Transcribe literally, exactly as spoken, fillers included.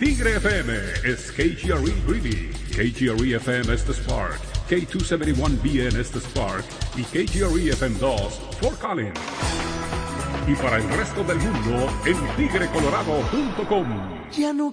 Tigre F M es K G R E Greeley, K G R E F M es The Spark, K doscientos setenta y uno B N es The Spark y K G R E F M dos Fort Collins. Y para el resto del mundo en tigre colorado punto com. Ya no